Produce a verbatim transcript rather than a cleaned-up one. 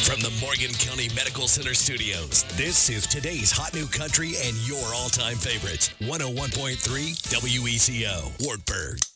From the Morgan County Medical Center studios, this is today's Hot New Country and your all-time favorite, one oh one point three W E C O, Wartburg.